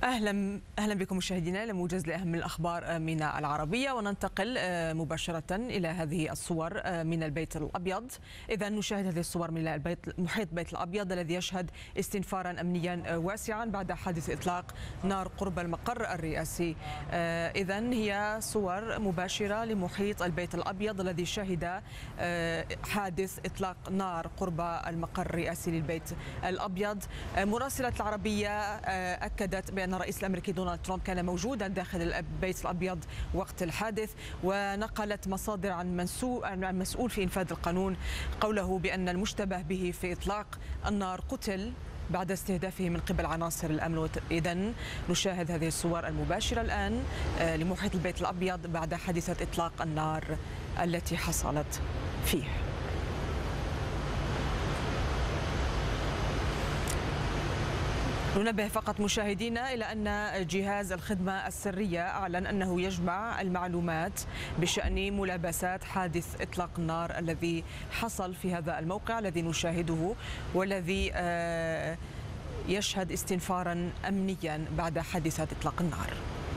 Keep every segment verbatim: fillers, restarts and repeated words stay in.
اهلا اهلا بكم مشاهدينا لموجز لاهم الاخبار من العربيه، وننتقل مباشره الى هذه الصور من البيت الابيض. اذا نشاهد هذه الصور من البيت محيط البيت الابيض الذي يشهد استنفارا امنيا واسعا بعد حادث اطلاق نار قرب المقر الرئاسي. اذا هي صور مباشره لمحيط البيت الابيض الذي شهد حادث اطلاق نار قرب المقر الرئاسي للبيت الابيض. مراسله العربيه اكدت بأن الرئيس الأمريكي دونالد ترامب كان موجودا داخل البيت الأبيض وقت الحادث، ونقلت مصادر عن عن مسؤول في إنفاذ القانون قوله بأن المشتبه به في إطلاق النار قتل بعد استهدافه من قبل عناصر الأمن. إذن نشاهد هذه الصور المباشرة الآن لمحيط البيت الأبيض بعد حادثة إطلاق النار التي حصلت فيه. ننبه فقط مشاهدينا إلى أن جهاز الخدمة السرية أعلن أنه يجمع المعلومات بشأن ملابسات حادث إطلاق النار الذي حصل في هذا الموقع الذي نشاهده، والذي يشهد استنفارا أمنيا بعد حادثة إطلاق النار.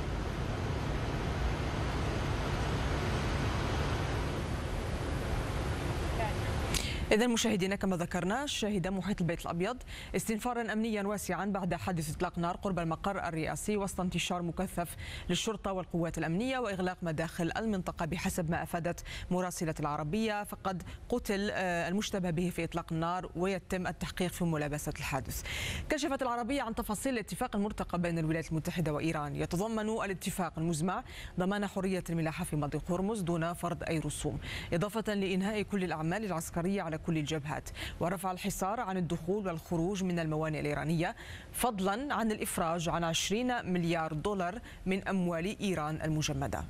إذا مشاهدينا كما ذكرنا، شهد محيط البيت الأبيض استنفارا أمنيا واسعا بعد حادث إطلاق نار قرب المقر الرئاسي وسط انتشار مكثف للشرطة والقوات الأمنية وإغلاق مداخل المنطقة. بحسب ما أفادت مراسلة العربية، فقد قتل المشتبه به في إطلاق النار ويتم التحقيق في ملابسة الحادث. كشفت العربية عن تفاصيل الاتفاق المرتقب بين الولايات المتحدة وإيران. يتضمن الاتفاق المزمع ضمان حرية الملاحة في مضيق هرمز دون فرض أي رسوم، إضافة لإنهاء كل الأعمال العسكرية على كل الجبهات، ورفع الحصار عن الدخول والخروج من الموانئ الإيرانية، فضلا عن الإفراج عن عشرين مليار دولار من أموال إيران المجمدة.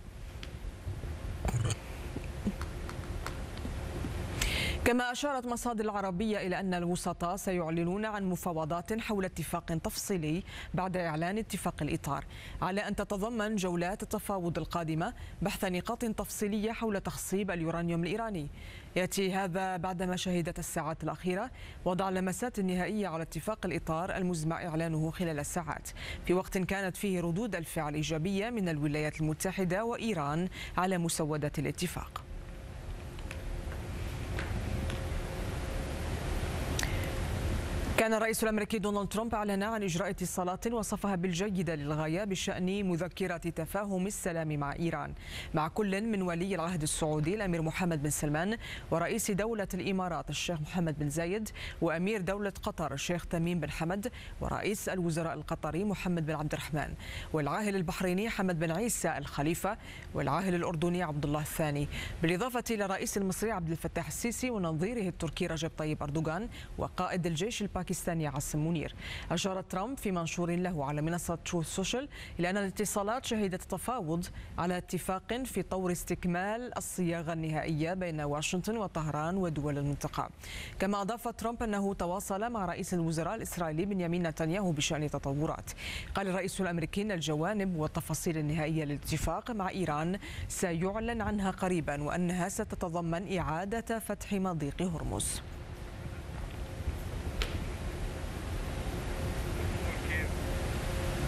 كما أشارت مصادر العربية إلى أن الوسطاء سيعلنون عن مفاوضات حول اتفاق تفصيلي بعد إعلان اتفاق الإطار، على أن تتضمن جولات التفاوض القادمة بحث نقاط تفصيلية حول تخصيب اليورانيوم الإيراني. يأتي هذا بعدما شهدت الساعات الأخيرة وضع اللمسات النهائية على اتفاق الإطار المزمع إعلانه خلال الساعات، في وقت كانت فيه ردود الفعل إيجابية من الولايات المتحدة وإيران على مسودة الاتفاق. كان الرئيس الأمريكي دونالد ترامب أعلن عن إجراء اتصالات وصفها بالجيدة للغاية بشأن مذكرة تفاهم السلام مع إيران مع كل من ولي العهد السعودي الأمير محمد بن سلمان، ورئيس دولة الإمارات الشيخ محمد بن زايد، وأمير دولة قطر الشيخ تميم بن حمد، ورئيس الوزراء القطري محمد بن عبد الرحمن، والعاهل البحريني حمد بن عيسى الخليفة، والعاهل الأردني عبد الله الثاني، بالإضافة إلى الرئيس المصري عبد الفتاح السيسي ونظيره التركي رجب طيب أردوغان وقائد الجيش الباكستاني باكستاني عاصم منير. أشار ترامب في منشور له على منصة تروث سوشيال إلى أن الاتصالات شهدت التفاوض على اتفاق في طور استكمال الصياغة النهائية بين واشنطن وطهران ودول المنطقة. كما أضاف ترامب أنه تواصل مع رئيس الوزراء الإسرائيلي بنيامين نتنياهو بشأن التطورات. قال الرئيس الأمريكي أن الجوانب والتفاصيل النهائية للاتفاق مع إيران سيعلن عنها قريبا، وأنها ستتضمن إعادة فتح مضيق هرمز.